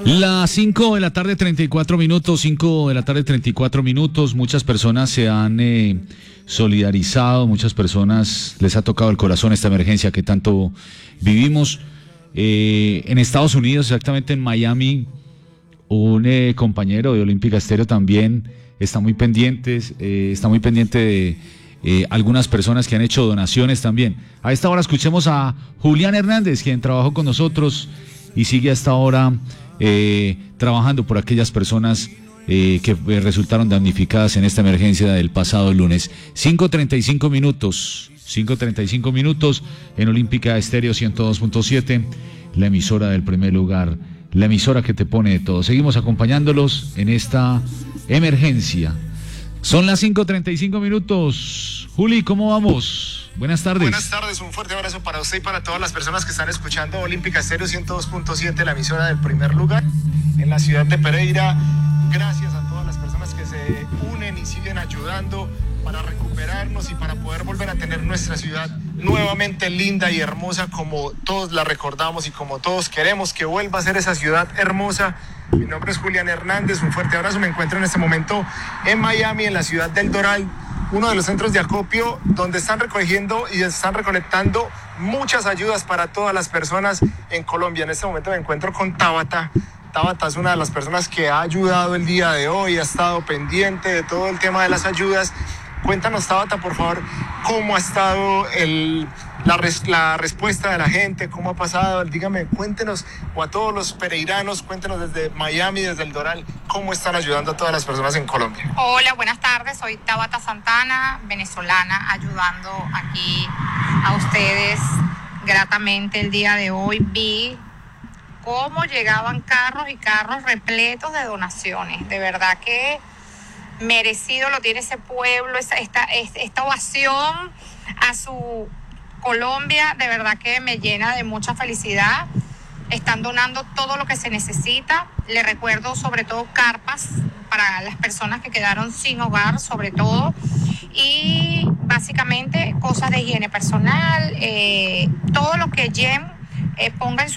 Las 5 de la tarde, 34 minutos, 5 de la tarde, 34 minutos. Muchas personas se han solidarizado, muchas personas les ha tocado el corazón esta emergencia que tanto vivimos. En Estados Unidos, exactamente en Miami, un compañero de Olímpica Estéreo también está muy pendiente de algunas personas que han hecho donaciones también. A esta hora escuchemos a Julián Hernández, quien trabajó con nosotros y sigue hasta ahora trabajando por aquellas personas que resultaron damnificadas en esta emergencia del pasado lunes. 5:35 minutos en Olímpica Estéreo 102.7, la emisora del primer lugar, la emisora que te pone de todo. Seguimos acompañándolos en esta emergencia. Son las 5:35 minutos. Juli, ¿cómo vamos? Buenas tardes. Buenas tardes, un fuerte abrazo para usted y para todas las personas que están escuchando Olímpica Estéreo 102.7, la emisora del primer lugar en la ciudad de Pereira. Gracias a todas las personas que se unen y siguen ayudando para recuperarnos y para poder volver a tener nuestra ciudad nuevamente linda y hermosa como todos la recordamos y como todos queremos que vuelva a ser esa ciudad hermosa. Mi nombre es Julián Hernández, un fuerte abrazo. Me encuentro en este momento en Miami, en la ciudad del Doral, uno de los centros de acopio donde están recogiendo y están recolectando muchas ayudas para todas las personas en Colombia. En este momento me encuentro con Tabata. Tabata es una de las personas que ha ayudado el día de hoy, ha estado pendiente de todo el tema de las ayudas. Cuéntanos, Tabata, por favor, cómo ha estado la respuesta de la gente, cómo ha pasado. Dígame, cuéntenos, o a todos los pereiranos, cuéntenos desde Miami, desde el Doral, cómo están ayudando a todas las personas en Colombia. Hola, buenas tardes, soy Tabata Santana, venezolana, ayudando aquí a ustedes gratamente el día de hoy. Vi cómo llegaban carros y carros repletos de donaciones. De verdad que merecido lo tiene ese pueblo, esta ovación a su Colombia. De verdad que me llena de mucha felicidad. Están donando todo lo que se necesita. Les recuerdo sobre todo carpas para las personas que quedaron sin hogar, sobre todo, y básicamente cosas de higiene personal, todo lo que Jem ponga en su